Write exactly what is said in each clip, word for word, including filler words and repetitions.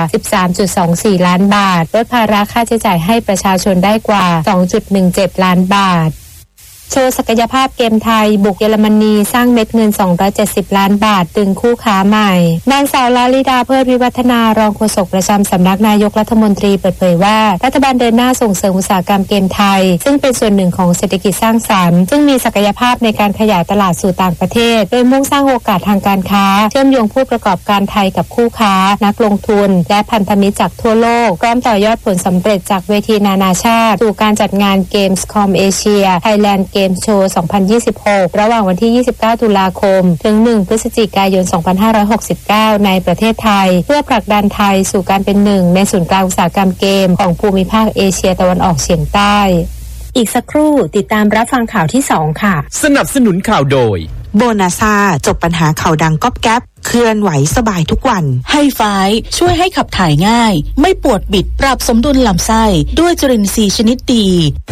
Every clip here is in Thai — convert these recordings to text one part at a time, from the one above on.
สิบสามจุดสองสี่ ล้านบาทลดภาระค่าใช้จ่ายให้ประชาชนได้กว่า สองจุดหนึ่งเจ็ด ล้านบาทโชว์ศักยภาพเกมไทยบุกเยอรมนีสร้างเม็ดเงินสองร้อยเจ็ดสิบล้านบาทตึงคู่ค้าใหม่นางสาวลาลิดาเพิดวิวัฒนารองโฆษกประจำสำนักนายกรัฐมนตรีเปิดเผยว่ารัฐบาลเดินหน้าส่งเสริมอุตสาหกรรมเกมไทยซึ่งเป็นส่วนหนึ่งของเศรษฐกิจสร้างสรรค์ซึ่งมีศักยภาพในการขยายตลาดสู่ต่างประเทศโดยมุ่งสร้างโอกาสทางการค้าเชื่อมโยงผู้ประกอบการไทยกับคู่ค้านักลงทุนและพันธมิตรจากทั่วโลกพร้อมต่อยอดผลสำเร็จจากเวทีนานาชาติสู่การจัดงาน Gamescom Asia Thailand Game Show สองพันยี่สิบหก ระหว่างวันที่ ยี่สิบเก้า ตุลาคมถึง หนึ่ง พฤศจิกายน สองพันห้าร้อยหกสิบเก้า ในประเทศไทยเพื่อผลักดันไทยสู่การเป็นหนึ่งในศูนย์กลางอุตสาหกรรมเกมของภูมิภาคเอเชียตะวันออกเฉียงใต้อีกสักครู่ติดตามรับฟังข่าวที่สองค่ะสนับสนุนข่าวโดยโบนาซาจบปัญหาเข่าดังก๊อบแก๊บเคลื่อนไหวสบายทุกวันไฮไฟช่วยให้ขับถ่ายง่ายไม่ปวดบิดปรับสมดุลลำไส้ด้วยจุลินทรีย์ชนิดดี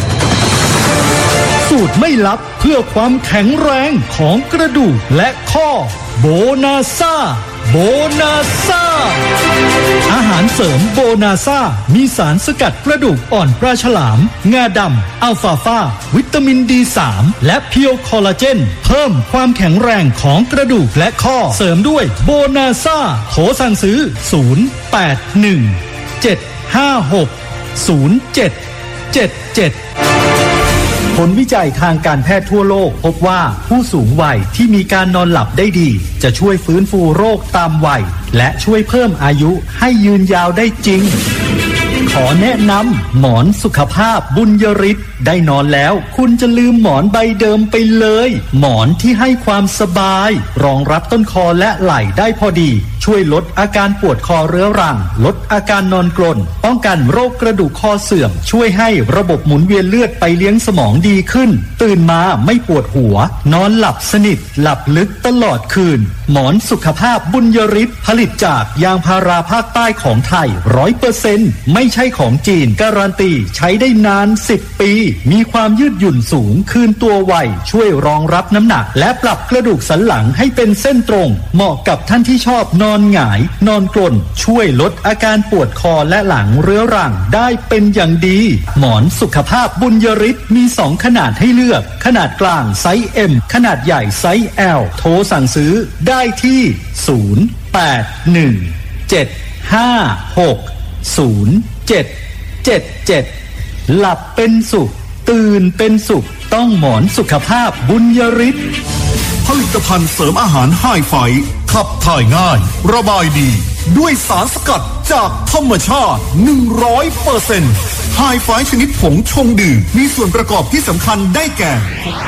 สูตรไม่ลับเพื่อความแข็งแรงของกระดูกและข้อโบนาซาโบนาซาอาหารเสริมโบนาซามีสารสกัดกระดูกอ่อนปลาฉลามงาดำอัลฟาฟาวิตามิน ดี สาม และเพียวคอลลาเจนเพิ่มความแข็งแรงของกระดูกและข้อเสริมด้วยโบนาซาโทรสั่งซื้อศูนย์ แปด หนึ่ง เจ็ด ห้า หก ศูนย์ เจ็ด เจ็ด เจ็ดผลวิจัยทางการแพทย์ทั่วโลกพบว่าผู้สูงวัยที่มีการนอนหลับได้ดีจะช่วยฟื้นฟูโรคตามวัยและช่วยเพิ่มอายุให้ยืนยาวได้จริงขอแนะนำหมอนสุขภาพบุญยฤทธิ์ได้นอนแล้วคุณจะลืมหมอนใบเดิมไปเลยหมอนที่ให้ความสบายรองรับต้นคอและไหล่ได้พอดีช่วยลดอาการปวดคอเรื้อรังลดอาการนอนกรนป้องกันโรคกระดูกคอเสื่อมช่วยให้ระบบหมุนเวียนเลือดไปเลี้ยงสมองดีขึ้นตื่นมาไม่ปวดหัวนอนหลับสนิทหลับลึกตลอดคืนหมอนสุขภาพบุญยฤทธิ์ผลิตจากยางพาราภาคใต้ของไทย ร้อยเปอร์เซ็นต์ ไม่ใช่ของจีนการันตีใช้ได้นานสิบปีมีความยืดหยุ่นสูงคืนตัวไวช่วยรองรับน้ำหนักและปรับกระดูกสันหลังให้เป็นเส้นตรงเหมาะกับท่านที่ชอบนอนหงายนอนกรนช่วยลดอาการปวดคอและหลังเรื้อรังได้เป็นอย่างดีหมอนสุขภาพบุญยฤทธิ์มีสองขนาดให้เลือกขนาดกลางไซส์ M ขนาดใหญ่ไซส์ แอล โทรสั่งซื้อได้ที่ศูนย์ แปด หนึ่ง เจ็ด ห้า หก ศูนย์ เจ็ด เจ็ด เจ็ดหลับเป็นสุขตื่นเป็นสุขต้องหมอนสุขภาพบุญยฤทธิ์ผลิตภัณฑ์เสริมอาหารไฮไฟขับถ่ายง่ายระบายดีด้วยสารสกัดจากธรรมชาติ หนึ่งร้อยเปอร์เซ็นต์ ไฮไฟชนิดผงชงดื่มมีส่วนประกอบที่สำคัญได้แก่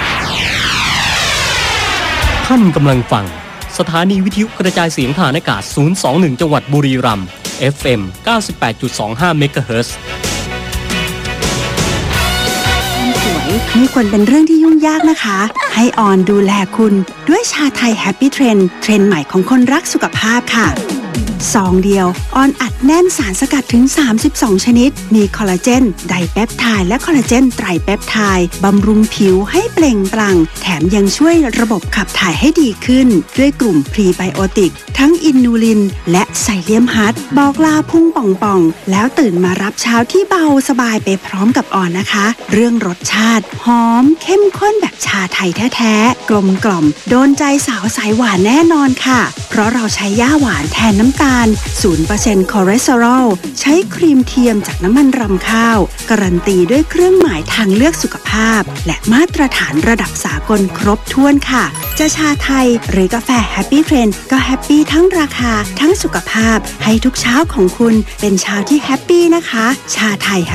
ท่านกำลังฟังสถานีวิทยุกระจายเสียงทางอากาศศูนย์ สอง หนึ่งจังหวัดบุรีรัมย์ เอฟ เอ็ม เก้าสิบแปดจุดสองห้า เมกะเฮิรตซ์สวยไม่ควรเป็นเรื่องที่ยุ่งยากนะคะให้ออนดูแลคุณด้วยชาไทยแฮปปี้เทรนด์เทรนด์ใหม่ของคนรักสุขภาพค่ะซองเดียวออนอัดแน่นสารสกัดถึงสามสิบสองชนิดมีคอลลาเจนไดเปปไทด์และคอลลาเจนไตรเปปไทด์บำรุงผิวให้เปล่งปลั่งแถมยังช่วยระบบขับถ่ายให้ดีขึ้นด้วยกลุ่มพรีไบโอติกทั้งอินูลินและไซเลียมฮัทบอกลาพุ่งป่องๆแล้วตื่นมารับเช้าที่เบาสบายไปพร้อมกับออนนะคะเรื่องรสชาติหอมเข้มข้นแบบชาไทยแท้ๆกลมกล่อมโดนใจสาวสายหวานแน่นอนค่ะเพราะเราใช้ย่าหวานแทนน้ำตาล ศูนย์เปอร์เซ็นต์ คอเลสเตอรอลใช้ครีมเทียมจากน้ำมันรำข้าวการันตีด้วยเครื่องหมายทางเลือกสุขภาพและมาตรฐานระดับสากลครบถ้วนค่ะจะชาไทยหรือกาแฟแฮปปี้เทรนด์ก็แฮปปี้ทั้งราคาทั้งสุขภาพให้ทุกเช้าของคุณเป็นเช้าที่แฮปปี้นะคะชาไทย